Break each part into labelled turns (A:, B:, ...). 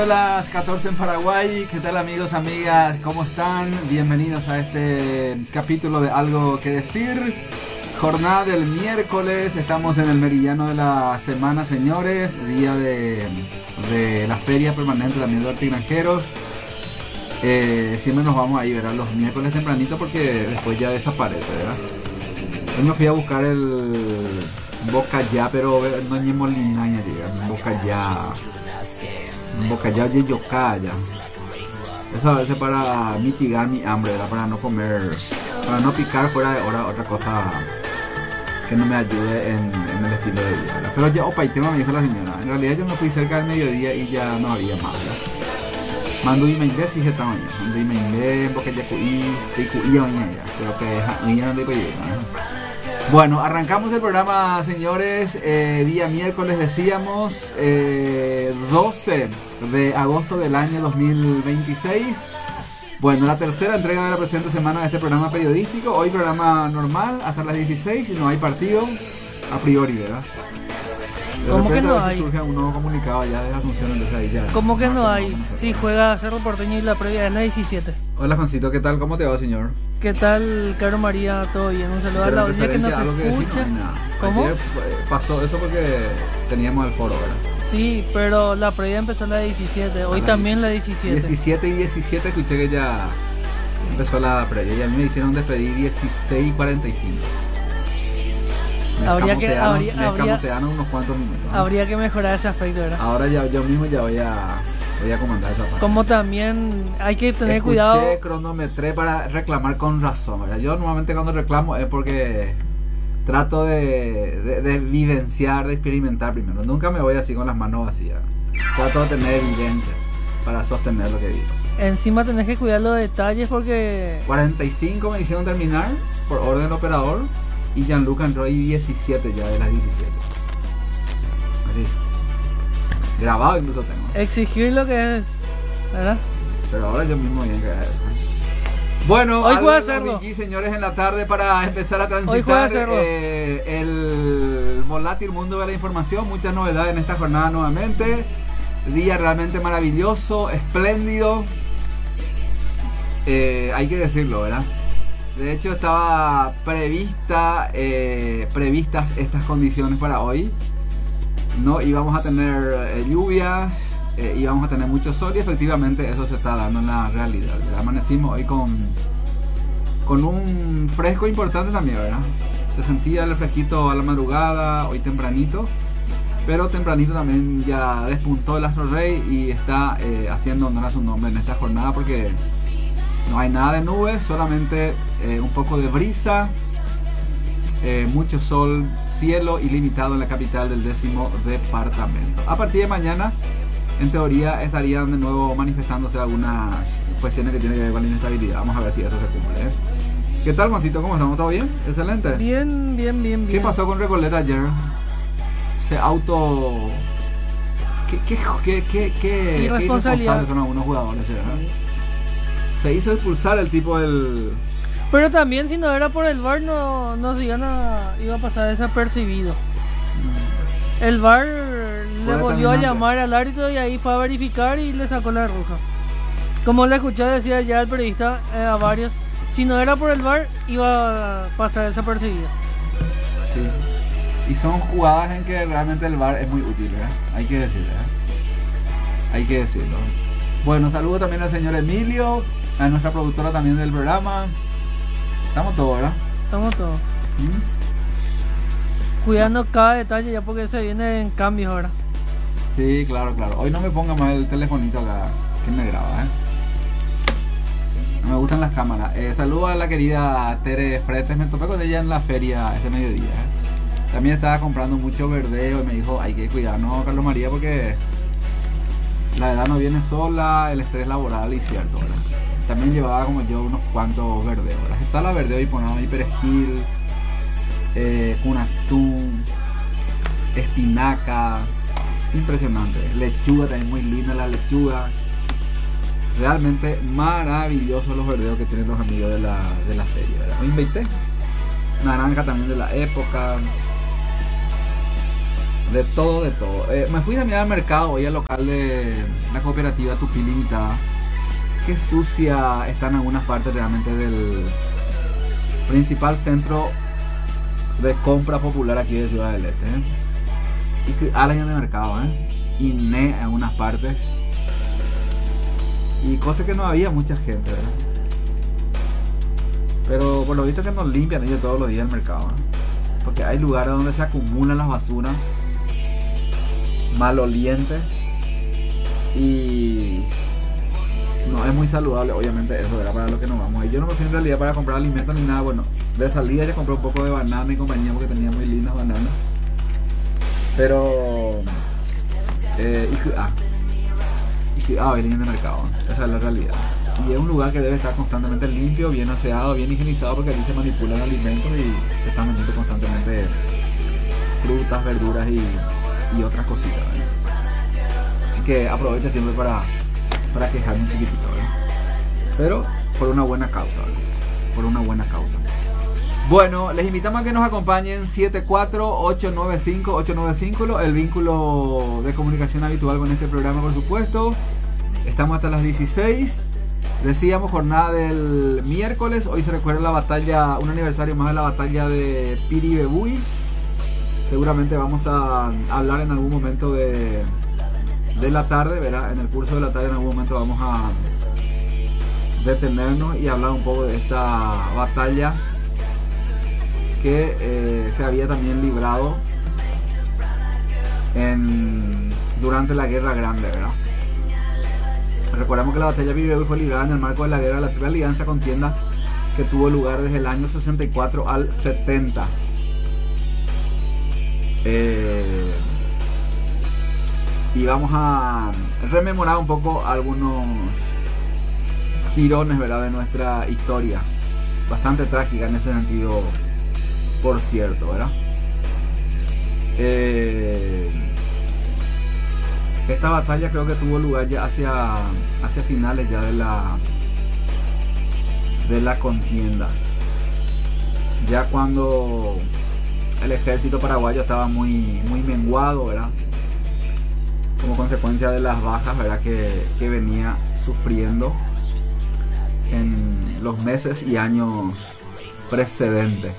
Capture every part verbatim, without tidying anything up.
A: Las catorce en Paraguay, ¿qué tal amigos, amigas? ¿Cómo están? Bienvenidos a este capítulo de Algo que Decir. Jornada del miércoles, estamos en el meridiano de la semana, señores. Día de, de la feria permanente también de Arte y Granjeros. Eh, siempre nos vamos ahí, ¿verdad? Los miércoles tempranito porque después ya desaparece, ¿verdad? Hoy me fui a buscar el Boca Ya, pero no es ni Molinaña, diga, Boca Ya. Bocallao de yocaya. Eso a veces para mitigar mi hambre, ¿verdad? Para no comer, para no picar fuera de hora otra cosa que no me ayude en, en el estilo de vida, ¿verdad? Pero ya opa y tema me dijo la señora. En realidad yo me fui cerca del mediodía y ya no había más, ¿verdad? Mando y me inglés y se estaba ya. Mando y me inglés porque ya cuí, y cuí ya ya. Pero que es ya no te cuí, ¿no? Bueno, arrancamos el programa, señores. eh, Día miércoles decíamos, eh, doce de agosto del año dos mil veintiséis. Bueno, la tercera entrega de la presente semana de este programa periodístico. Hoy programa normal hasta las dieciséis y no hay partido a priori, ¿verdad? De
B: ¿Cómo que no
A: a veces
B: hay?
A: surge un nuevo comunicado ya de Asunción, entonces ahí ya.
B: ¿Cómo que
A: no,
B: no
A: no
B: hay? Sí, juega Cerro Porteño y la previa es la diecisiete.
A: Hola Juancito, ¿qué tal? ¿Cómo te va, señor?
B: ¿Qué tal, Caro María? ¿Todo bien? Un saludo a la audiencia que nos
A: algo que decir,
B: escucha.
A: no hay nada.
B: ¿Cómo?
A: Ayer pasó eso porque teníamos el foro, ¿verdad?
B: Sí, pero la previa empezó la diecisiete. Hoy
A: la
B: también la diecisiete.
A: diecisiete y diecisiete escuché que ya empezó la previa y a mí me hicieron despedir dieciséis y cuarenta y cinco. Me
B: Habría que,
A: escamotearon-
B: habría,
A: me
B: habría,
A: escamotearon unos cuantos minutos, ¿no?
B: habría que mejorar ese aspecto, ¿verdad?
A: Ahora ya yo mismo ya voy a voy a comandar esa parte.
B: Como también hay que tener
A: Escuché,
B: cuidado.
A: cronometré para reclamar con razón, ¿verdad? Yo normalmente cuando reclamo es porque trato de, de, de vivenciar, de experimentar primero. Nunca me voy así con las manos vacías. Trato de tener evidencia para sostener lo que digo.
B: Encima tenés que cuidar los detalles porque
A: cuarenta y cinco me hicieron terminar por orden del operador y Gianluca entró ahí diecisiete ya de las diecisiete. Así. Grabado incluso tengo.
B: exigir lo que es, ¿verdad?
A: Pero ahora yo mismo voy a encargar eso. Bueno,
B: Hoy
A: algo
B: juega
A: de
B: Cerro.
A: B G, señores, en la tarde para empezar a
B: Hoy juega
A: transitar
B: Cerro.
A: eh, el volátil mundo de la información. Muchas novedades en esta jornada nuevamente. Día realmente maravilloso, espléndido. Eh, hay que decirlo, ¿verdad? De hecho estaba prevista eh, previstas estas condiciones para hoy. No íbamos a tener eh, lluvia, eh, íbamos a tener mucho sol y efectivamente eso se está dando en la realidad, ¿verdad? Amanecimos hoy con con un fresco importante también, ¿verdad? Se sentía el fresquito a la madrugada, hoy tempranito, pero tempranito también ya despuntó el astro rey y está eh, haciendo honor a su nombre en esta jornada porque no hay nada de nubes, solamente eh, un poco de brisa, eh, mucho sol, cielo ilimitado en la capital del décimo departamento. A partir de mañana, en teoría, estarían de nuevo manifestándose algunas cuestiones que tienen que ver con la inestabilidad. Vamos a ver si eso se cumple, ¿eh? ¿Qué tal, Juancito? ¿Cómo estamos? ¿Todo bien? Excelente.
B: Bien, bien, bien, bien.
A: ¿Qué pasó con Recoleta ayer? Se auto... ¿Qué, qué, qué, qué, qué,
B: Irresponsabilidad.
A: qué irresponsables son algunos jugadores, ¿verdad? Se hizo expulsar el tipo del...
B: Pero también si no era por el V A R no, no se iban a, iba a pasar desapercibido. El V A R le volvió a
A: determinante.
B: llamar al árbitro y ahí fue a verificar y le sacó la roja. Como le escuché decir ya el periodista eh, a varios, si no era por el V A R iba a pasar desapercibido.
A: Sí. Y son jugadas en que realmente el V A R es muy útil, ¿verdad? Hay que decirlo, ¿eh? Hay que decirlo. Bueno, saludo también al señor Emilio, a nuestra productora también del programa. Estamos todos, ¿verdad?
B: Estamos todos.
A: ¿Mm?
B: Cuidando cada detalle ya porque se vienen cambios ahora.
A: Sí, claro, claro. Hoy no me ponga más el telefonito acá que me graba, ¿eh? No me gustan las cámaras. Eh, saludo a la querida Tere Fretes. Me topé con ella en la feria este mediodía, ¿eh? También estaba comprando mucho verdeo y me dijo, hay que cuidarnos, Carlos María, porque la edad no viene sola, el estrés laboral y cierto, ¿verdad? También llevaba como yo unos cuantos verdeos, ¿verdad? Está la verdeo y ponemos ahí perejil, eh, con atún, espinaca, impresionante. Lechuga también muy linda la lechuga. Realmente maravillosos los verdeos que tienen los amigos de la, de la feria, ¿verdad? Hoy invité naranja también de la época. De todo, de todo. Eh, me fui a mirar al mercado, hoy al local de la cooperativa Tupi Limitada. Qué sucia está en algunas partes realmente del principal centro de compra popular aquí de Ciudad del Este. ¿eh? Y que alguien de mercado, ¿eh? Y ne en algunas partes. Y coste que no había mucha gente, ¿verdad? Pero por lo visto que nos limpian ellos todos los días el mercado, ¿eh? Porque hay lugares donde se acumulan las basuras malolientes y no es muy saludable, obviamente eso era para lo que nos vamos. Y yo no me fui en realidad para comprar alimentos ni nada. Bueno, de salida ya compré un poco de banana y compañía porque tenía muy lindas bananas. Pero eh, y, ah, y, ah, línea de mercado, esa es la realidad. Y es un lugar que debe estar constantemente limpio, bien aseado, bien higienizado, porque aquí se manipulan alimentos y se están vendiendo constantemente frutas, verduras y, y otras cositas, ¿verdad? Así que aprovecho siempre para, para quejarme un chiquitito, ¿verdad? Pero por una buena causa, ¿verdad? Por una buena causa. Bueno, les invitamos a que nos acompañen siete cuatro ocho nueve cinco ocho nueve cinco, el vínculo de comunicación habitual con este programa, por supuesto. Estamos hasta las dieciséis. Decíamos jornada del miércoles. Hoy se recuerda la batalla, un aniversario más de la batalla de Piribebuy. Seguramente vamos a hablar en algún momento de, de la tarde, ¿verdad? En el curso de la tarde en algún momento vamos a detenernos y hablar un poco de esta batalla que eh, se había también librado en, durante la Guerra Grande, ¿verdad? Recordemos que la batalla de Piribebuy fue librada en el marco de la Guerra de la Triple Alianza, contienda que tuvo lugar desde el año sesenta y cuatro al setenta. Eh, y vamos a rememorar un poco algunos girones, ¿verdad?, de nuestra historia, bastante trágica en ese sentido, por cierto, ¿verdad? Eh, esta batalla creo que tuvo lugar ya hacia, hacia finales ya de la de la contienda, ya cuando el ejército paraguayo estaba muy, muy menguado, ¿verdad? Como consecuencia de las bajas, ¿verdad?, que, que venía sufriendo en los meses y años precedentes.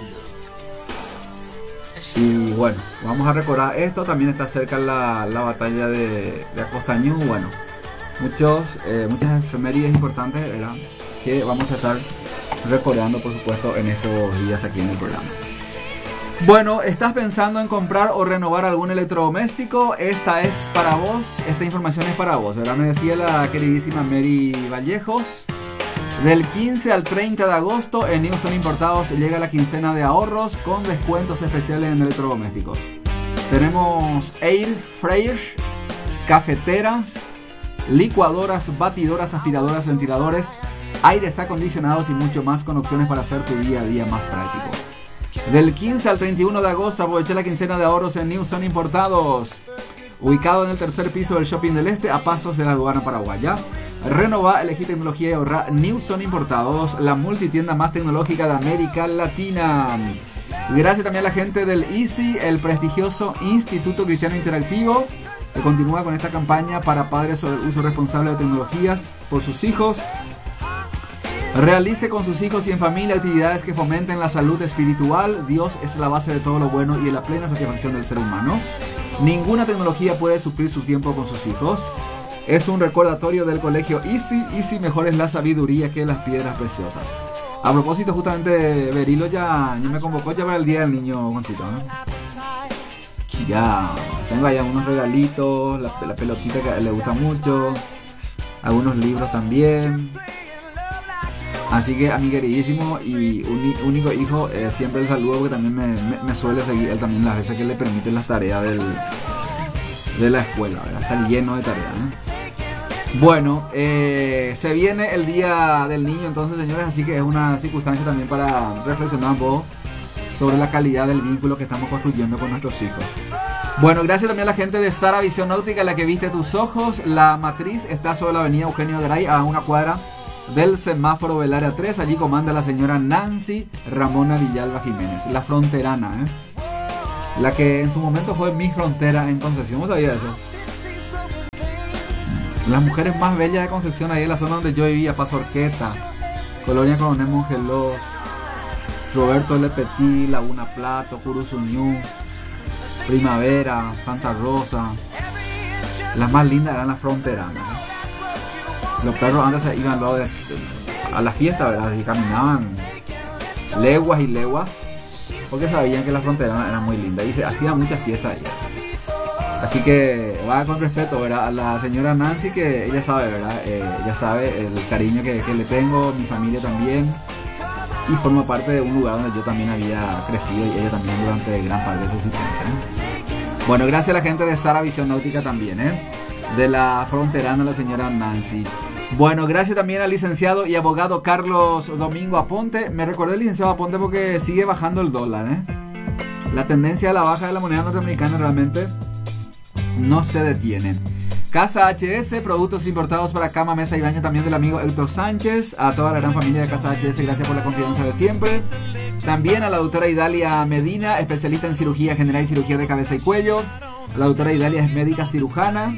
A: Y bueno, vamos a recordar esto. También está cerca la, la batalla de, de Acostañú. Bueno, muchos, eh, muchas efemérides importantes, ¿verdad?, que vamos a estar recordando, por supuesto, en estos días aquí en el programa. Bueno, ¿estás pensando en comprar o renovar algún electrodoméstico? Esta es para vos, esta información es para vos, ¿verdad? Me decía la queridísima Mary Vallejos. Del quince al treinta de agosto en Newson Importados llega la quincena de ahorros con descuentos especiales en electrodomésticos. Tenemos air fryers, cafeteras, licuadoras, batidoras, aspiradoras, ventiladores, aires acondicionados y mucho más, con opciones para hacer tu día a día más práctico. Del quince al treinta y uno de agosto aprovecha la quincena de ahorros en Newson Importados, ubicado en el tercer piso del Shopping del Este, a pasos de la aduana paraguaya. Renova, elegí tecnología y ahorra. Newson Importados, la multitienda más tecnológica de América Latina. Gracias también a la gente del I C I, el prestigioso Instituto Cristiano Interactivo, que continúa con esta campaña para padres sobre el uso responsable de tecnologías por sus hijos. Realice con sus hijos y en familia actividades que fomenten la salud espiritual. Dios es la base de todo lo bueno y la plena satisfacción del ser humano. Ninguna tecnología puede suplir su tiempo con sus hijos. Es un recordatorio del colegio Easy. Easy mejor es la sabiduría que las piedras preciosas. A propósito, justamente Berilo ya, ya me convocó ya para el día del niño, Juancito, ¿no? Ya tengo allá unos regalitos, la, la pelotita que le gusta mucho, algunos libros también. Así que a mi queridísimo y uni, único hijo, eh, siempre el saludo, porque también me, me, me suele seguir él también las veces que le permiten las tareas del, de la escuela, ¿verdad? Está lleno de tareas, ¿eh? Bueno, eh, se viene el día del niño entonces, señores, así que es una circunstancia también para reflexionar un poco sobre la calidad del vínculo que estamos construyendo con nuestros hijos. Bueno, gracias también a la gente de Sara Visión Óptica, la que viste tus ojos. La matriz está sobre la avenida Eugenio Garay, a una cuadra del semáforo del área tres. Allí comanda la señora Nancy Ramona Villalba Jiménez, la fronterana, ¿eh? La que en su momento fue Mi Frontera en Concepción. ¿Vos sabías eso? Las mujeres más bellas de Concepción, ahí en la zona donde yo vivía, Paso Orqueta, Colonia Coronel Mongelós, Roberto Le Petit, Laguna Plato, Curuzuñú, Primavera, Santa Rosa. Las más lindas eran las fronteranas, ¿eh? Los perros antes se iban luego de, de, a la fiesta, ¿verdad? Y caminaban leguas y leguas porque sabían que las fronteranas eran muy lindas y se hacían muchas fiestas ahí. Así que va con respeto, ¿verdad? A la señora Nancy, que ella sabe, ¿verdad? Eh, ella sabe el cariño que, que le tengo, mi familia también, y forma parte de un lugar donde yo también había crecido y ella también durante gran parte de su existencia, ¿eh? Bueno, gracias a la gente de Sara Visión Náutica también, ¿eh? De la fronterana, la señora Nancy. Bueno, gracias también al licenciado y abogado Carlos Domingo Aponte. Me recordé el licenciado Aponte porque sigue bajando el dólar, ¿eh? La tendencia a la baja de la moneda norteamericana realmente no se detiene. Casa H S, productos importados para cama, mesa y baño, también del amigo Héctor Sánchez. A toda la gran familia de Casa H S, gracias por la confianza de siempre. También a la doctora Idalia Medina, especialista en cirugía general y cirugía de cabeza y cuello. La doctora Idalia es médica cirujana,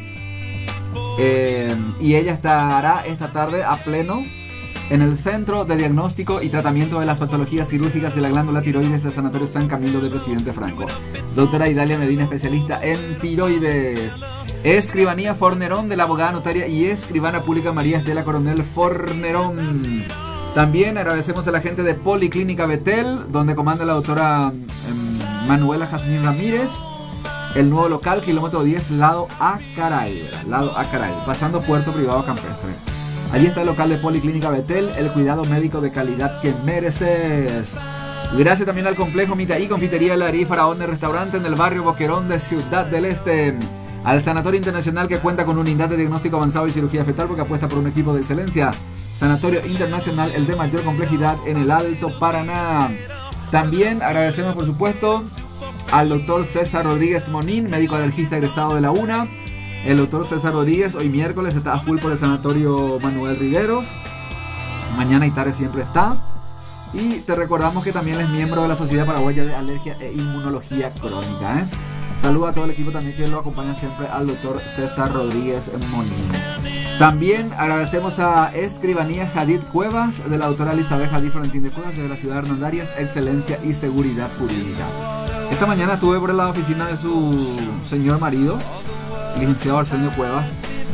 A: eh, y ella estará esta tarde a pleno en el Centro de Diagnóstico y Tratamiento de las Patologías Quirúrgicas de la Glándula Tiroides del Sanatorio San Camilo de Presidente Franco. Doctora Idalia Medina, especialista en tiroides. Escribanía Fornerón, de la abogada notaria y escribana pública María Estela Coronel Fornerón. También agradecemos a la gente de Policlínica Betel, donde comanda la doctora eh, Manuela Jazmín Ramírez. El nuevo local, kilómetro diez, lado Acaray, lado Acaray, pasando Puerto Privado Campestre. Allí está el local de Policlínica Betel, el cuidado médico de calidad que mereces. Gracias también al complejo Mitaí, Confitería Larí Faraón de Restaurante en el barrio Boquerón de Ciudad del Este. Al Sanatorio Internacional, que cuenta con unidad de diagnóstico avanzado y cirugía fetal porque apuesta por un equipo de excelencia. Sanatorio Internacional, el de mayor complejidad en el Alto Paraná. También agradecemos, por supuesto, al doctor César Rodríguez Monín, médico alergista egresado de la UNA. El doctor César Rodríguez hoy miércoles está a full por el Sanatorio Manuel Riveros. Mañana y tarde siempre está. Y te recordamos que también es miembro de la Sociedad Paraguaya de Alergia e Inmunología Crónica, ¿eh? Saludos a todo el equipo también que lo acompaña siempre, al doctor César Rodríguez Monín. También agradecemos a Escribanía Jadid Cuevas, de la doctora Elizabeth Jadid Florentín de Cuevas, de la ciudad de Hernandarias, excelencia y seguridad jurídica. Esta mañana estuve por la oficina de su señor marido, el licenciado Arsenio Cuevas,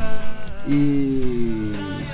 A: y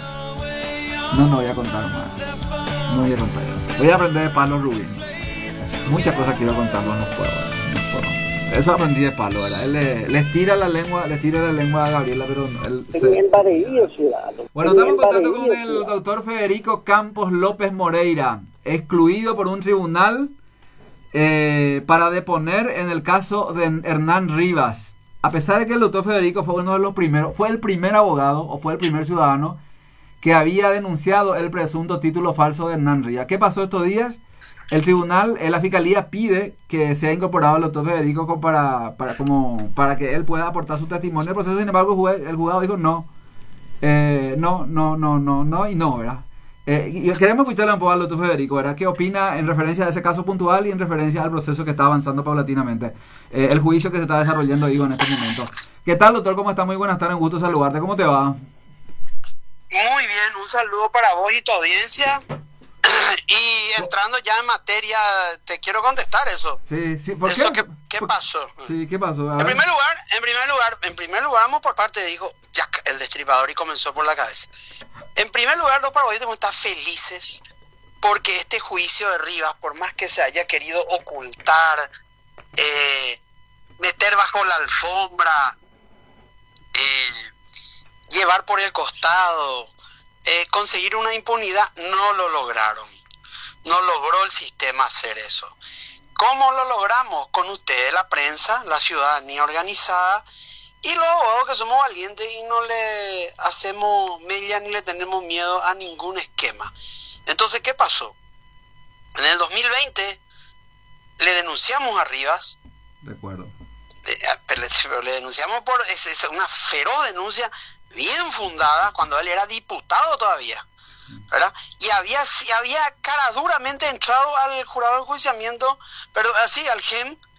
A: no, no voy a contar más, no voy a contar, voy a aprender de Pablo Rubín, muchas cosas quiero contarlo, no puedo, no puedo. Eso aprendí de Pablo, ¿verdad? Él le, les tira la lengua, le tira la lengua a Gabriela, pero él se... Bueno, estamos en contacto con el doctor Federico Campos López Moreira, excluido por un tribunal eh, para deponer en el caso de Hernán Rivas. A pesar de que el doctor Federico fue uno de los primeros, fue el primer abogado o fue el primer ciudadano que había denunciado el presunto título falso de Hernán Rivas. ¿Qué pasó estos días? El tribunal, eh, la fiscalía pide que sea incorporado el doctor Federico para, para, como, para que él pueda aportar su testimonio al proceso. Sin embargo, el, juez, el juzgado dijo no, eh, no, no, no, no, no y no, ¿verdad? Eh, y queremos escucharle un poco al doctor Federico, ¿verdad? ¿Qué opina en referencia a ese caso puntual y en referencia al proceso que está avanzando paulatinamente? Eh, el juicio que se está desarrollando, digo, en este momento. ¿Qué tal, doctor? ¿Cómo está? Muy buenas tardes, un gusto saludarte. ¿Cómo te va?
C: Muy bien, un saludo para vos y tu audiencia. Y entrando ya en materia, te quiero contestar eso.
A: Sí, sí, ¿por
C: eso
A: qué?
C: ¿Qué, qué
A: ¿Por...
C: pasó?
A: Sí, ¿qué pasó?
C: En primer lugar, en primer lugar, en primer lugar, vamos por parte, dijo Jack, el destripador, y comenzó por la cabeza. En primer lugar, los paraguayos debemos estar felices porque este juicio de Rivas, por más que se haya querido ocultar, eh, meter bajo la alfombra, eh, llevar por el costado, Eh, conseguir una impunidad, no lo lograron. No logró el sistema hacer eso. ¿Cómo lo logramos? Con ustedes, la prensa, la ciudadanía organizada y los abogados que somos valientes y no le hacemos mella ni le tenemos miedo a ningún esquema. Entonces, ¿qué pasó? En el dos mil veinte le denunciamos a Rivas.
A: De acuerdo.
C: Eh, pero le denunciamos por es, es una feroz denuncia bien fundada cuando él era diputado todavía, ¿verdad? Y había había cara duramente entrado al jurado de enjuiciamiento, pero así al G E M,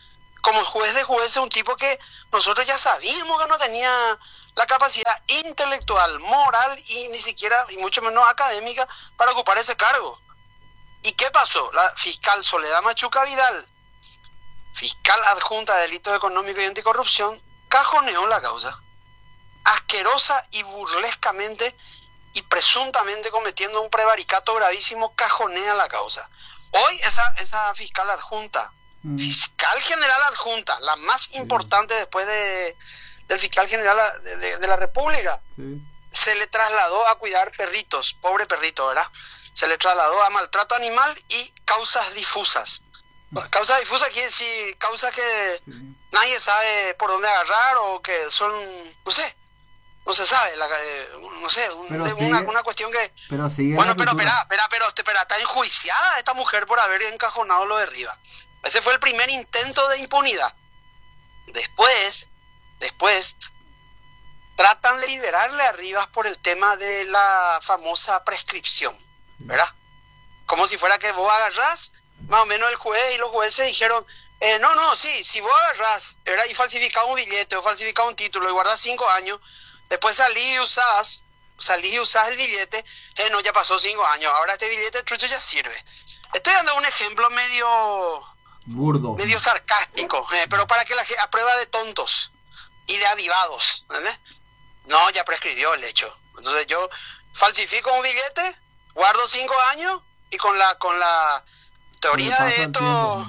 C: como juez de jueces, un tipo que nosotros ya sabíamos que no tenía la capacidad intelectual, moral y ni siquiera, y mucho menos académica, para ocupar ese cargo. ¿Y qué pasó? La fiscal Soledad Machuca Vidal, fiscal adjunta de delitos económicos y anticorrupción, cajoneó la causa. Asquerosa y burlescamente y presuntamente cometiendo un prevaricato gravísimo, cajonea la causa. Hoy esa, esa fiscal adjunta, mm. fiscal general adjunta, la más importante sí. después de, del fiscal general de, de, de la República, sí. se le trasladó a cuidar perritos, pobre perrito, ¿verdad? Se le trasladó a maltrato animal y causas difusas. Mm. Causas difusas quiere decir causas que sí. nadie sabe por dónde agarrar o que son, no sé, no se sabe, la, eh, no sé, un, de, sigue, una, una cuestión que...
A: Pero sigue
C: bueno, pero espera, espera, pero, espera, está enjuiciada esta mujer por haber encajonado lo de Rivas. Ese fue el primer intento de impunidad. Después, después, tratan de liberarle a Rivas por el tema de la famosa prescripción, ¿verdad? Como si fuera que vos agarrás, más o menos el juez y los jueces dijeron, eh, no, no, sí, si vos agarrás, ¿verdad? Y falsificás un billete o falsificás un título y guardás cinco años... Después salís y usás, salís y usás el billete, eh, no, ya pasó cinco años, ahora este billete trucho ya sirve. Estoy dando un ejemplo medio...
A: burdo.
C: Medio sarcástico, eh, pero para que la gente, a prueba de tontos y de avivados, ¿entendés? No, ya prescribió el hecho. Entonces yo falsifico un billete, guardo cinco años y con la con la teoría de esto...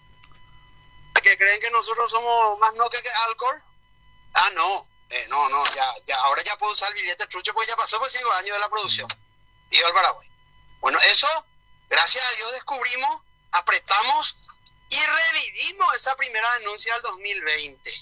C: que creen que nosotros somos más no que, que alcohol. Ah, no. Eh, no, no, ya, ya, ahora ya puedo usar el billete trucho porque ya pasó por cinco años de la producción. Y yo al Paraguay. Bueno, eso, gracias a Dios descubrimos, apretamos y revivimos esa primera denuncia del dos mil veinte.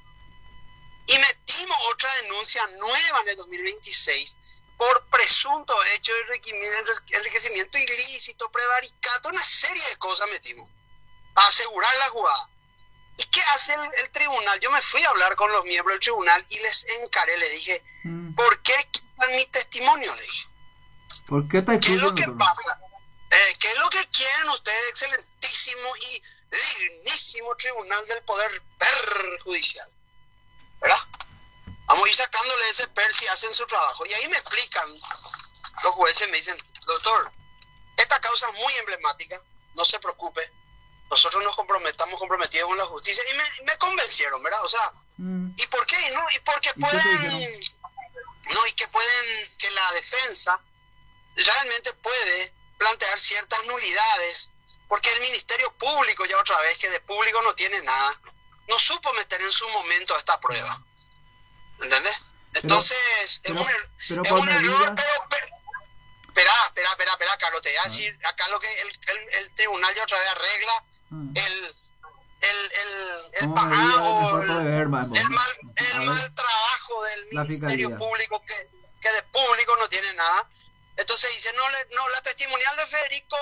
C: Y metimos otra denuncia nueva en el dos mil veintiséis por presunto hecho de enriquecimiento ilícito, prevaricato, una serie de cosas metimos para asegurar la jugada. ¿Y qué hace el, el tribunal? Yo me fui a hablar con los miembros del tribunal y les encaré, les dije, mm. ¿por qué quitan mi testimonio? Le dije.
A: ¿Por qué te
C: ¿Qué es lo que pasa? Eh, ¿Qué es lo que quieren ustedes, excelentísimo y dignísimo tribunal del poder perjudicial? ¿Verdad? Vamos a ir sacándole ese per si hacen su trabajo. Y ahí me explican, los jueces me dicen, doctor, esta causa es muy emblemática, no se preocupe. Nosotros nos comprometamos comprometidos con la justicia y me, me convencieron, ¿verdad? O sea, mm. ¿y por qué? ¿No? Y porque pueden, no, y que pueden, que la defensa realmente puede plantear ciertas nulidades, porque el Ministerio Público, ya otra vez, que de público no tiene nada, no supo meter en su momento esta prueba. ¿Entendés? Entonces,
A: pero,
C: es un,
A: pero, pero
C: es un error, pero, pero espera, espera, espera, espera, Carlos, te voy a decir acá lo que el, el, el tribunal ya otra vez arregla. El, el, el, el pagado, el, el, mal, el mal trabajo del Ministerio Público que, que de público no tiene nada. Entonces dice, no, no la testimonial de Federico,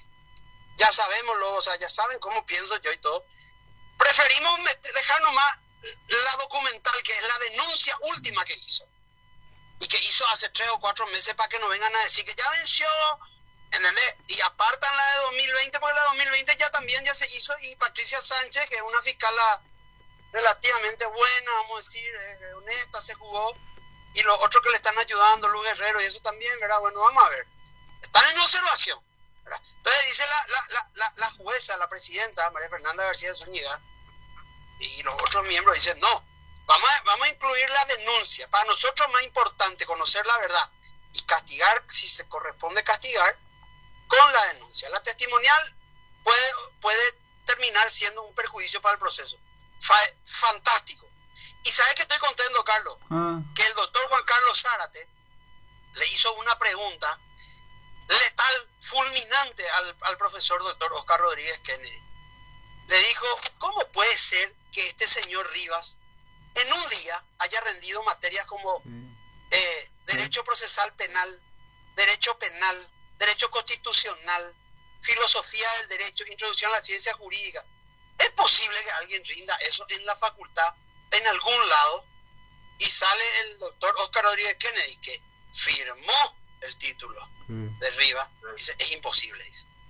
C: ya sabemos, lo, o sea, ya saben cómo pienso yo y todo. Preferimos meter, dejar nomás la documental, que es la denuncia última que hizo. Y que hizo hace tres o cuatro meses para que no vengan a decir que ya venció. ¿Entendés? Y apartan la de dos mil veinte, porque la de dos mil veinte ya también ya se hizo, y Patricia Sánchez, que es una fiscal relativamente buena, vamos a decir, eh, honesta, se jugó, y los otros que le están ayudando, Luz Guerrero, y eso también, ¿verdad? Bueno, vamos a ver. Están en observación, ¿verdad? Entonces dice la, la, la, la, la jueza, la presidenta, María Fernanda García de Zúñiga, y los otros miembros dicen, no, vamos a, vamos a incluir la denuncia. Para nosotros es más importante conocer la verdad y castigar, si se corresponde castigar, con la denuncia. La testimonial puede, puede terminar siendo un perjuicio para el proceso. Fa, fantástico. Y ¿sabes que estoy contento, Carlos? Ah. Que el doctor Juan Carlos Zárate le hizo una pregunta letal, fulminante al, al profesor doctor Oscar Rodríguez Kennedy. Le dijo, ¿cómo puede ser que este señor Rivas en un día haya rendido materias como sí. eh, derecho sí. procesal penal, derecho penal, derecho constitucional, filosofía del derecho, introducción a la ciencia jurídica? ¿Es posible que alguien rinda eso en la facultad, en algún lado, y sale el doctor Oscar Rodríguez Kennedy, que firmó el título mm. de Rivas? Dice, es imposible, dice.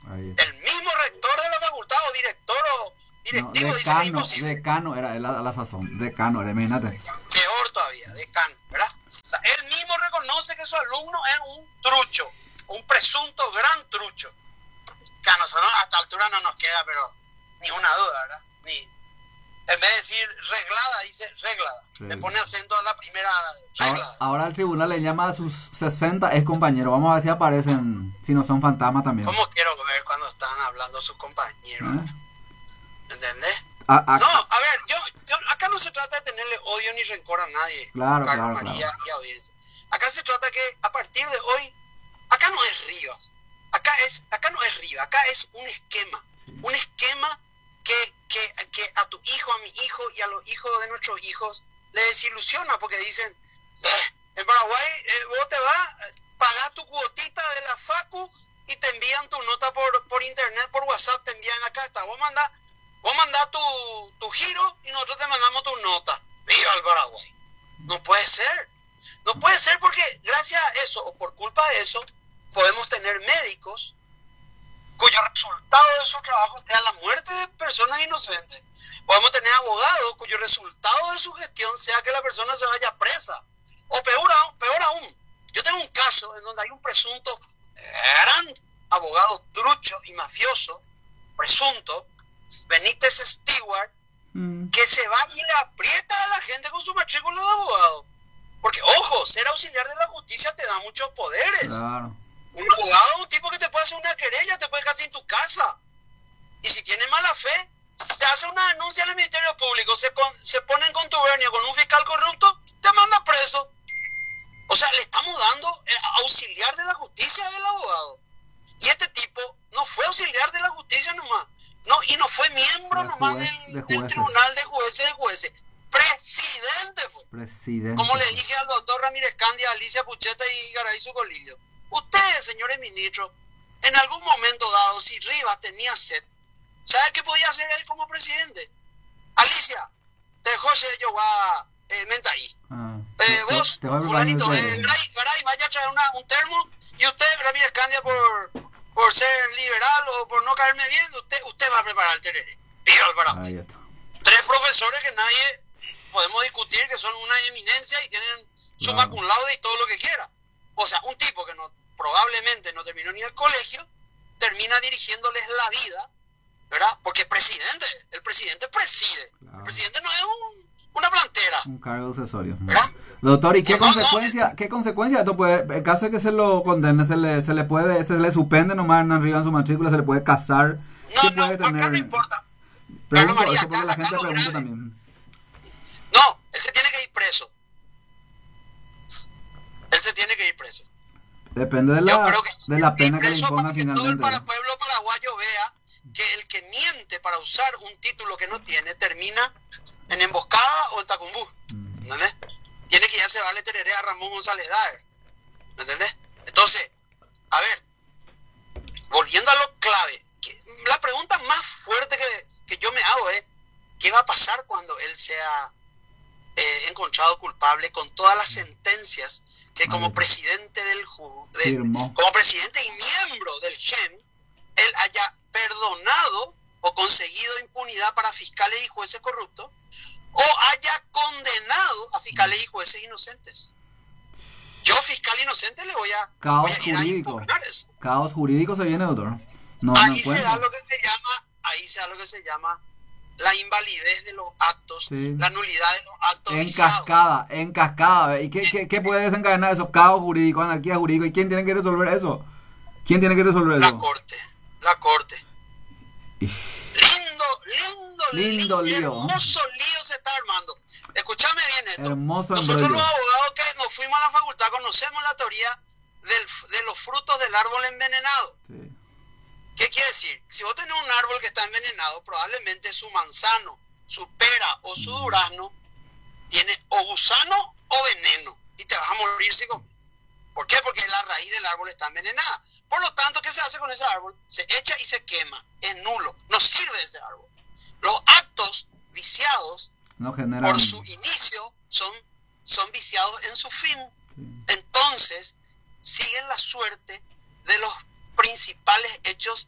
A: Ahí.
C: El mismo rector de la facultad o director o directivo
A: No,
C: dice que es
A: decano,
C: imposible.
A: decano era el- a la sazón, decano era, imagínate.
C: Peor todavía, decano, ¿verdad? O sea, él mismo reconoce que su alumno es un trucho, un presunto gran trucho. Que a nosotros a esta altura no nos queda, pero ni una duda, ¿verdad? Ni, en vez de decir reglada, dice reglada.
A: Sí.
C: Le pone acento a la primera
A: Ahora,
C: reglada.
A: ahora el tribunal le llama a sus sesenta ex compañeros. Vamos a ver si aparecen, si no son fantasmas también.
C: ¿Cómo quiero ver cuando están hablando sus compañeros?
A: ¿Eh?
C: ¿Entendés?
A: A- a-
C: No, a ver, yo, yo acá no se trata de tenerle odio ni rencor a nadie.
A: Claro,
C: Carlos
A: claro,
C: María
A: claro.
C: y audiencia. Acá se trata que a partir de hoy, acá no es Rivas, acá es, acá no es Rivas, acá es un esquema, un esquema que, que, que a tu hijo, a mi hijo y a los hijos de nuestros hijos le desilusiona porque dicen, eh, en Paraguay eh, vos te vas, pagás tu cuotita de la facu y te envían tu nota por, por internet, por WhatsApp, te envían acá, está, vos mandás, vos mandás tu, tu giro y nosotros te mandamos tu nota. ¡Viva el Paraguay! No puede ser. No puede ser porque gracias a eso, o por culpa de eso, podemos tener médicos cuyo resultado de su trabajo sea la muerte de personas inocentes. Podemos tener abogados cuyo resultado de su gestión sea que la persona se vaya presa. O peor, aún- peor aún, yo tengo un caso en donde hay un presunto gran abogado trucho y mafioso, presunto, Benítez Stewart,
A: Mm,
C: que se va y le aprieta a la gente con su matrícula de abogado. Porque, ojo, ser auxiliar de la justicia te da muchos poderes.
A: claro.
C: Un abogado es un tipo que te puede hacer una querella, te puede casi en tu casa. Y si tiene mala fe, te hace una denuncia en el Ministerio Público, se, con, se pone en contubernio con un fiscal corrupto, te manda preso. O sea, le estamos dando eh, auxiliar de la justicia del abogado. Y este tipo no fue auxiliar de la justicia nomás. No, y no fue miembro
A: De
C: nomás
A: juez-
C: del,
A: de
C: del
A: jueces.
C: Tribunal de Jueces de Jueces. Presidente fue.
A: Presidente.
C: Como le dije al doctor Ramírez Candia, Alicia Pucheta y Garay Sucolillo. Ustedes, señores ministros, en algún momento dado, si Rivas tenía sed, ¿sabe qué podía hacer él como presidente? Alicia, te dejó yo va eh, menta ahí.
A: Ah,
C: Eh,
A: te-
C: vos,
A: te voy al
C: fulanito,
A: baño
C: eh,
A: de-
C: Garay, Garay, vaya a traer una, un termo, y usted, Ramírez Candia, por, por ser liberal o por no caerme bien, usted, usted va a preparar el tereré. Viva el Paraguay.
A: Ahí está.
C: Tres profesores que nadie podemos discutir, que son una eminencia y tienen summa
A: Claro.
C: cum laude y todo lo que quiera. O sea, un tipo que no probablemente no terminó ni el colegio, termina dirigiéndoles la vida, ¿verdad? Porque es presidente, el presidente preside.
A: Claro.
C: El presidente no es un, una plantera,
A: Un cargo accesorio.
C: ¿verdad?
A: Doctor, ¿y qué
C: No, no, no.
A: consecuencia, qué consecuencia esto puede, en caso de que se lo condene, se le, se le puede, se le suspende nomás en arriba en su matrícula, se le puede casar?
C: No,
A: ¿Qué
C: no,
A: puede
C: acá
A: tener?
C: no importa.
A: Pregunto,
C: María,
A: eso porque
C: acá-
A: la
C: acá
A: gente
C: lo
A: pregunta
C: grave.
A: también.
C: No, él se tiene que ir preso. Él se tiene que ir preso.
A: Depende de
C: Yo
A: la,
C: creo que
A: de la pena que le
C: preso
A: imponga
C: para que todo el
A: finalmente.
C: para- pueblo paraguayo vea que el que miente para usar un título que no tiene termina en emboscada o en tacumbú.
A: Mm.
C: ¿Entendés? Tiene que ya se darle tereré a Ramón González Daer. ¿Me entendés? Entonces, a ver, volviendo a lo clave, que- la pregunta más fuerte que, que yo me hago es, ¿qué va a pasar cuando él sea eh, encontrado culpable con todas las sentencias que como
A: Ahí.
C: presidente del ju- de-
A: Firmó.
C: como presidente y miembro del G E M, él haya perdonado o conseguido impunidad para fiscales y jueces corruptos, o haya condenado a fiscales y jueces inocentes? Yo, fiscal inocente, le voy a,
A: Caos
C: voy a ir a
A: jurídico.
C: impugnar eso.
A: Caos jurídico se viene, doctor. No, no
C: Ahí se da
A: encuentro.
C: lo que se llama, ahí se da lo que se llama la invalidez de los actos,
A: Sí.
C: la nulidad de los actos
A: En
C: viciados.
A: cascada, en cascada. ¿Y qué, qué, qué puede desencadenar esos caos jurídicos, anarquía jurídica? ¿Y quién tiene que resolver eso? ¿Quién tiene que resolver
C: La
A: eso?
C: corte, la corte.
A: Ish.
C: Lindo, lindo,
A: Lindo lío.
C: hermoso lío se está armando. Escúchame bien esto.
A: Hermoso
C: Nosotros
A: embrollo.
C: los abogados que nos fuimos a la facultad conocemos la teoría del, de los frutos del árbol envenenado.
A: Sí.
C: ¿Qué quiere decir? Si vos tenés un árbol que está envenenado, probablemente su manzano, su pera o su durazno tiene o gusano o veneno y te vas a morir si comes. ¿Por qué? Porque la raíz del árbol está envenenada. Por lo tanto, ¿qué se hace con ese árbol? Se echa y se quema. Es nulo. No sirve ese árbol. Los actos viciados
A: No generan.
C: por su inicio son, son viciados en su fin.
A: Sí.
C: Entonces siguen la suerte de los principales hechos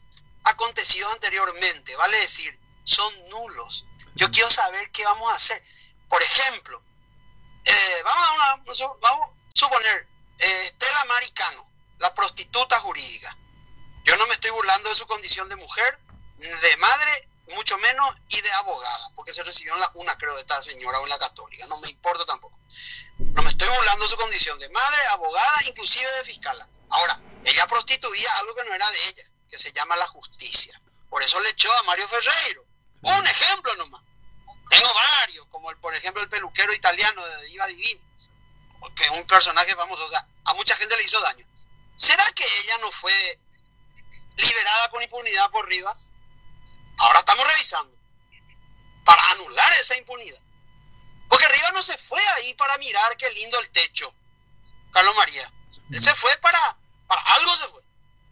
C: acontecidos anteriormente, vale decir, son nulos. Yo quiero saber qué vamos a hacer. Por ejemplo, eh, vamos, a una, vamos a suponer, eh, Estela Maricano, la prostituta jurídica. Yo no me estoy burlando de su condición de mujer, de madre, mucho menos, y de abogada, porque se recibió en la una, creo, de esta señora o en la católica, no me importa tampoco. No me estoy burlando de su condición de madre, abogada, inclusive de fiscala. Ahora, ella prostituía algo que no era de ella, que se llama la justicia. Por eso le echó a Mario Ferreiro. Un ejemplo nomás. Tengo varios, como el, por ejemplo el peluquero italiano de Diva Divina, que es un personaje famoso, o sea, a mucha gente le hizo daño. ¿Será que ella no fue liberada con impunidad por Rivas? Ahora estamos revisando para anular esa impunidad. Porque Rivas no se fue ahí para mirar qué lindo el techo, Carlos María. Él se fue para, para algo se fue.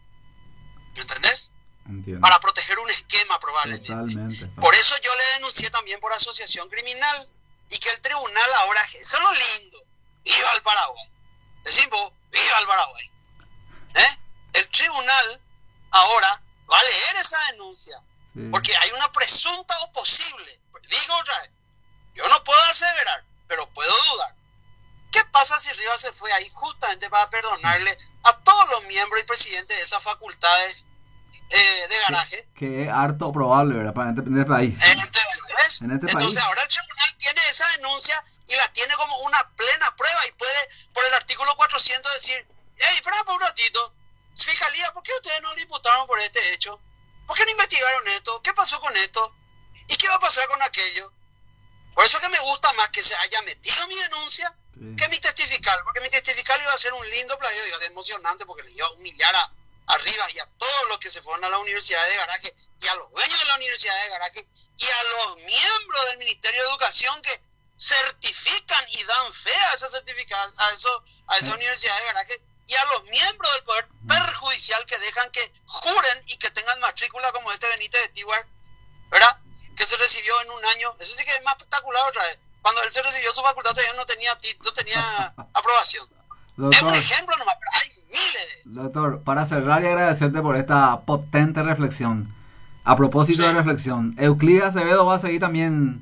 C: ¿Me entendés?
A: Entiendo.
C: Para proteger un esquema probablemente.
A: Totalmente.
C: Por eso yo le denuncié también por asociación criminal y que el tribunal ahora, eso es lo lindo, viva el Paraguay. Decimos, viva el Paraguay. ¿Eh? El tribunal ahora va a leer esa denuncia, sí, porque hay una presunta o posible, digo otra vez, yo no puedo aseverar, pero puedo dudar. ¿Qué pasa si Rivas se fue ahí justamente para perdonarle a todos los miembros y presidentes de esas facultades eh, de garaje?
A: Que, que es harto probable, ¿verdad? Para en este país.
C: En este,
A: en este
C: Entonces
A: país.
C: ahora el tribunal tiene esa denuncia y la tiene como una plena prueba y puede, por el artículo cuatrocientos, decir, hey, espera por un ratito, Fiscalía, ¿por qué ustedes no le imputaron por este hecho? ¿Por qué no investigaron esto? ¿Qué pasó con esto? ¿Y qué va a pasar con aquello? Por eso que me gusta más que se haya metido mi denuncia, sí, que mi testifical, porque mi testifical iba a ser un lindo plagio, iba a ser emocionante porque le iba a humillar a, a Rivas y a todos los que se fueron a la Universidad de Garaje y a los dueños de la Universidad de Garaje y a los miembros del Ministerio de Educación que certifican y dan fe a esa certificación, a eso, a esa sí, Universidad de Garaje, y a los miembros del Poder Perjudicial que dejan que juren y que tengan matrícula como este Benítez de Stewart, ¿verdad? Que se recibió en un año. Eso sí que es más espectacular otra vez. Cuando él se recibió su facultad todavía no tenía, no tenía aprobación. Doctor, es un ejemplo nomás, pero hay miles de...
A: Doctor, para cerrar y agradecerte por esta potente reflexión. A propósito sí, de reflexión, Euclides Acevedo va a seguir también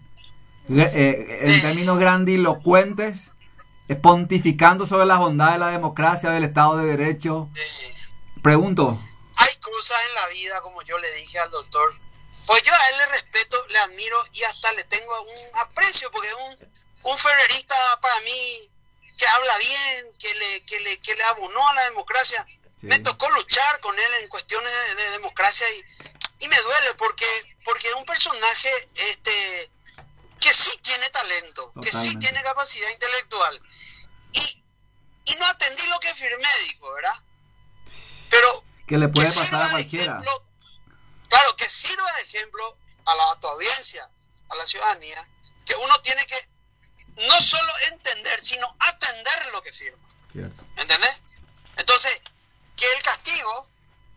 A: eh, en sí, términos grandilocuentes, pontificando sobre las bondades de la democracia, del Estado de Derecho. Sí. Pregunto.
C: Hay cosas en la vida, como yo le dije al doctor, pues yo a él le respeto, le admiro y hasta le tengo un aprecio, porque es un, un ferrerista para mí que habla bien, que le, que le, que le abonó a la democracia. Sí. Me tocó luchar con él en cuestiones de, de democracia y, y me duele porque, porque es un personaje este que sí tiene talento, totalmente, que sí tiene capacidad intelectual. Y, y no atendí lo que firmé, dijo, ¿verdad? Pero
A: que le puede que pasar a cualquiera.
C: Ejemplo, claro, que sirva de ejemplo a, la, a tu audiencia, a la ciudadanía, que uno tiene que no solo entender, sino atender lo que firma. Cierto. ¿Entendés? Entonces, que el castigo,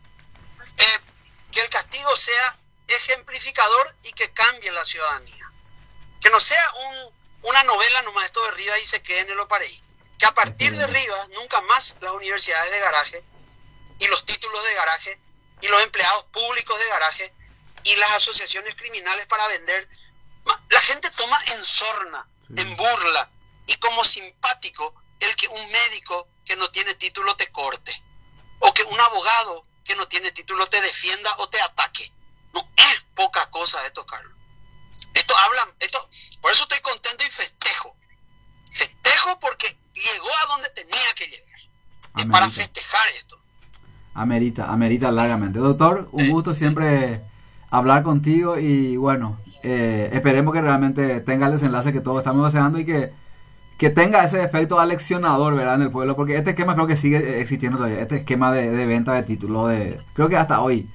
C: eh, que el castigo sea ejemplificador y que cambie la ciudadanía. Que no sea un, una novela nomás esto de Rivas y se quede en el Opareí. Que a partir de Rivas nunca más las universidades de garaje y los títulos de garaje y los empleados públicos de garaje y las asociaciones criminales para vender, la gente toma en sorna, sí, en burla y como simpático el que un médico que no tiene título te corte o que un abogado que no tiene título te defienda o te ataque. No es poca cosa esto, Carlos. Esto habla, esto, por eso estoy contento y festejo. Festejo porque llegó a donde tenía que llegar. Amerita. Es para festejar esto.
A: Amerita, amerita largamente. Doctor, un gusto siempre hablar contigo y bueno, eh, esperemos que realmente tenga el desenlace que todos estamos deseando y que, que tenga ese efecto aleccionador, ¿verdad? En el pueblo, porque este esquema creo que sigue existiendo todavía, este esquema de, de venta de títulos, de, creo que hasta hoy.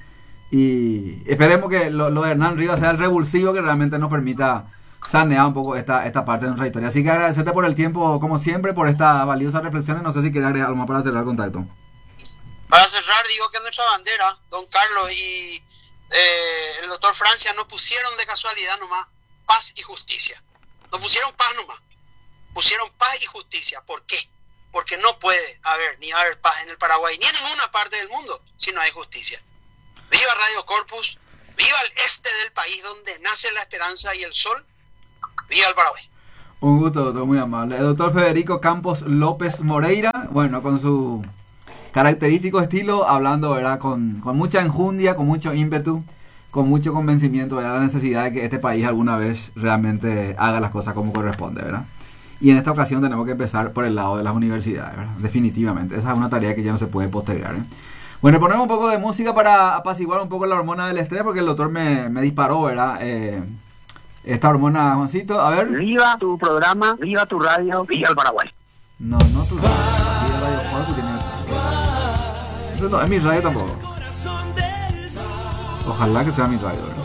A: Y esperemos que lo, lo de Hernán Rivas sea el revulsivo que realmente nos permita sanear un poco esta, esta parte de nuestra historia. Así que agradecerte por el tiempo, como siempre, por estas valiosas reflexiones. No sé si quieres agregar algo más para cerrar el contacto.
C: Para cerrar, digo que nuestra bandera, don Carlos y eh, el doctor Francia, no pusieron de casualidad nomás paz y justicia. No pusieron paz nomás. Pusieron paz y justicia. ¿Por qué? Porque no puede haber ni haber paz en el Paraguay ni en ninguna parte del mundo si no hay justicia. viva Radio Corpus, viva el este del país donde nace la esperanza y el sol, viva el Paraguay.
A: Un gusto, doctor, muy amable. El doctor Federico Campos López Moreira, bueno, con su característico estilo, hablando, ¿verdad? Con, con mucha enjundia, con mucho ímpetu, con mucho convencimiento, ¿verdad? La necesidad de que este país alguna vez realmente haga las cosas como corresponde, ¿verdad? Y en esta ocasión tenemos que empezar por el lado de las universidades, ¿verdad? Definitivamente. Esa es una tarea que ya no se puede postergar, ¿eh? Bueno, ponemos un poco de música para apaciguar un poco la hormona del estrés, porque el doctor me, me disparó, ¿verdad? Eh, esta hormona, Juancito, a ver.
D: Viva tu programa, viva tu radio, viva el Paraguay.
A: No, no tu radio. Viva Radio Corpus tiene... Eso no, es mi radio tampoco. Ojalá que sea mi radio, ¿verdad?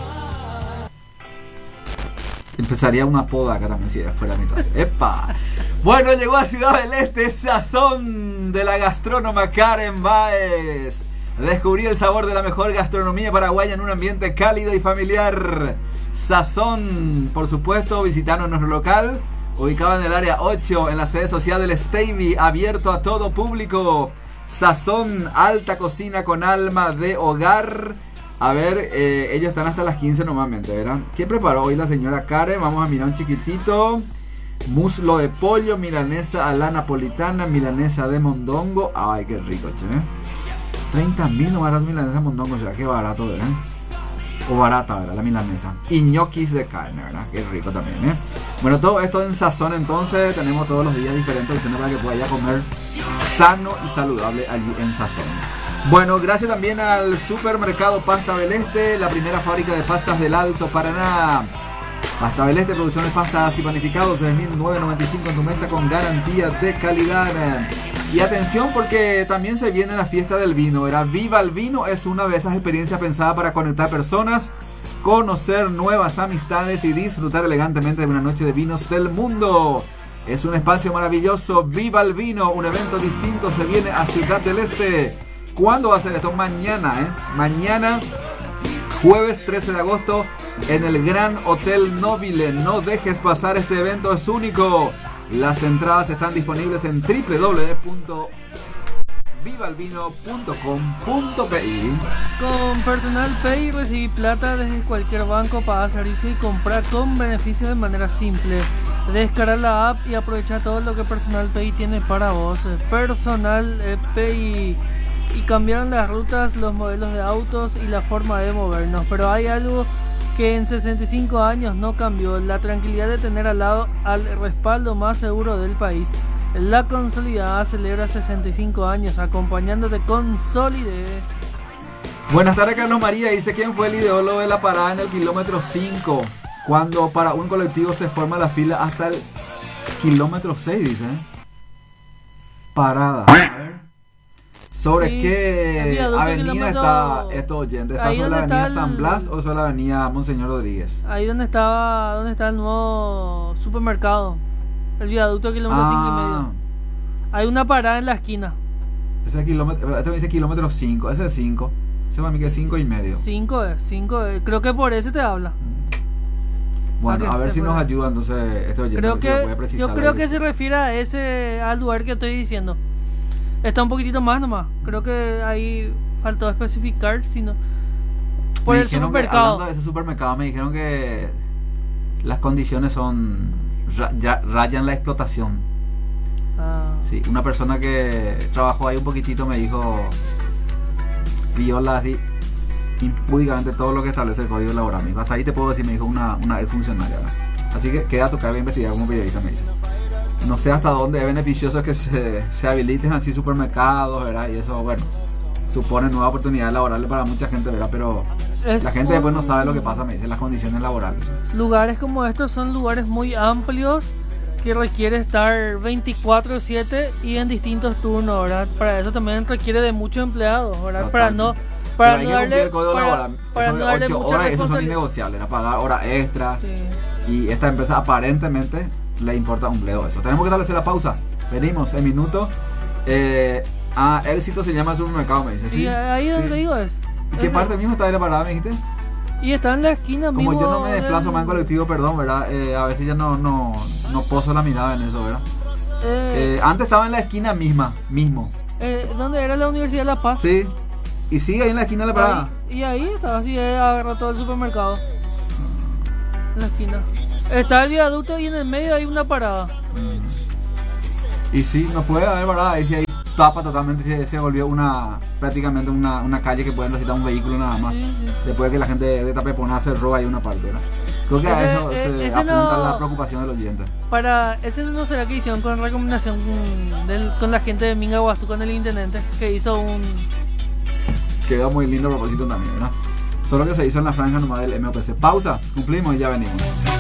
A: Empezaría una poda acá también si fuera mi radio. ¡Epa! Bueno, llegó a Ciudad del Este, sazón de la gastrónoma Karen Baez. Descubrí el sabor de la mejor gastronomía paraguaya en un ambiente cálido y familiar. Sazón, por supuesto, visitando nuestro local, ubicado en el área ocho, en la sede social del Stevie, abierto a todo público. Sazón, alta cocina con alma de hogar. A ver, eh, ellos están hasta las quince normalmente, ¿verdad? ¿Qué preparó hoy la señora Karen? Vamos a mirar un chiquitito. Muslo de pollo, milanesa a la napolitana, milanesa de mondongo. Ay, qué rico, che. treinta mil nomás las milanesas de mondongo, será que barato, ¿verdad? O barata, ¿verdad? La milanesa. Y ñoquis de carne, ¿verdad? Qué rico también, ¿eh? Bueno, todo esto en Sazón, entonces. Tenemos todos los días diferentes opciones para que pueda ya comer sano y saludable allí en Sazón. Bueno, gracias también al supermercado Pasta del Este, la primera fábrica de pastas del Alto Paraná. Pasta del Este, producciones pastas y panificados desde mil novecientos noventa y cinco en tu mesa con garantía de calidad. Y atención, porque también se viene la fiesta del vino, ¿verdad? Viva el Vino es una de esas experiencias pensadas para conectar personas, conocer nuevas amistades y disfrutar elegantemente de una noche de vinos del mundo. Es un espacio maravilloso. Viva el Vino, un evento distinto se viene a Ciudad del Este. ¿Cuándo va a ser esto? Mañana, ¿eh? Mañana, jueves trece de agosto, en el Gran Hotel Nobile. No dejes pasar este evento, es único. Las entradas están disponibles en doble u doble u doble u punto viva el vino punto com punto p i.
B: Con Personal Pay recibí plata desde cualquier banco para servicio y comprar con beneficios de manera simple. Descargar la app y aprovechar todo lo que Personal Pay tiene para vos. Personal Pay. Y cambiaron las rutas, los modelos de autos y la forma de movernos. Pero hay algo que en sesenta y cinco años no cambió: la tranquilidad de tener al lado al respaldo más seguro del país. La Consolidada celebra sesenta y cinco años acompañándote con solidez.
A: Buenas tardes, Carlos María. Dice: ¿quién fue el ideólogo de la parada en el kilómetro cinco? Cuando para un colectivo se forma la fila hasta el kilómetro seis, dice. Parada. A ver. ¿Sobre
B: Sí,
A: qué avenida
B: kilómetro...
A: está esto oyente? ¿Está
B: Ahí
A: sobre la
B: donde
A: avenida
B: está
A: San
B: el-
A: Blas o sobre la avenida Monseñor Rodríguez?
B: Ahí donde estaba, donde está el nuevo supermercado, el viaducto kilómetro cinco y
A: Ah,
B: medio. Hay una parada en la esquina.
A: ese kilómetro, este me dice kilómetro cinco, ese es cinco. Ese para mí que es cinco y medio.
B: cinco es, cinco es. Creo que por ese te habla.
A: Bueno,
B: Ah, que
A: a ver
B: se
A: si nos
B: puede.
A: ayuda entonces este oyente.
B: Creo
A: a ver si lo
B: que,
A: puede precisar
B: yo creo
A: ahí.
B: que se refiere a ese, al lugar que estoy diciendo. Está un poquitito más nomás. Creo que ahí faltó especificar, sino por
A: Me
B: el
A: dijeron que,
B: supermercado.
A: hablando de ese supermercado, me dijeron que las condiciones son ra- ya- rayan la explotación.
B: Ah,
A: Sí, una persona que trabajó ahí un poquitito me dijo, viola así impúdicamente todo lo que establece el código laboral. Me dijo, hasta ahí te puedo decir, me dijo una, una ex funcionaria, ¿verdad? Así que queda a tu cargo investigar como periodista, me dice. No sé hasta dónde es beneficioso que se, se habiliten así supermercados, ¿verdad? Y eso, bueno, supone nueva oportunidad laboral para mucha gente, ¿verdad? Pero
B: es
A: la gente después no
B: un-
A: sabe lo que pasa, me dice, las condiciones laborales.
B: Lugares como estos son lugares muy amplios que requiere estar veinticuatro siete y en distintos turnos, ¿verdad? Para eso también requiere de muchos empleados, ¿verdad? Para no para
A: Pero hay
B: no
A: que cumplir
B: darle
A: el código
B: para,
A: laboral.
B: para
A: Eso
B: no
A: de
B: darle
A: ocho
B: mucha
A: horas, esos son
B: responsabilidad.
A: innegociables, ¿verdad? Pagar horas extras.
B: Sí.
A: Y esta empresa aparentemente le importa un bledo eso. Tenemos que establecer la pausa. Venimos en minuto. Eh, ah, Éxito se llama supermercado, me dice.
B: Sí,
A: Sí,
B: ahí donde
A: sí.
B: digo es.
A: ¿Y qué
B: Ese.
A: parte mismo está ahí la parada, me dijiste?
B: Y está en la esquina
A: Como
B: mismo
A: yo no me desplazo
B: del-
A: más en colectivo, perdón, ¿verdad? Eh, a veces ya no, no, no poso la mirada en eso, ¿verdad?
B: eh,
A: Eh, antes estaba en la esquina misma, mismo.
B: eh, ¿Dónde era la Universidad de La Paz?
A: Sí. Y sigue ahí en la esquina de la parada.
B: Ahí, y ahí estaba así, eh, agarró todo el supermercado. En la esquina. Está el viaducto y en el medio hay una parada.
A: Y sí, no puede haber parada. Y si ahí tapa totalmente, se, se volvió una prácticamente una, una calle que puede necesitar un vehículo nada más.
B: Sí, sí.
A: Después de que la gente de Tapepona se roba ahí una parte, ¿verdad? Creo que
B: Ese-
A: a eso
B: e-
A: se
B: ese
A: apunta
B: no-
A: la preocupación del oyente.
B: Para ese no será que hicieron con recomendación con, del- con la gente de Mingaguazú, con el intendente, que hizo un...
A: Quedó muy lindo a propósito también, ¿verdad? Solo que se hizo en la franja nomás del M O P C. Pausa, cumplimos y ya venimos.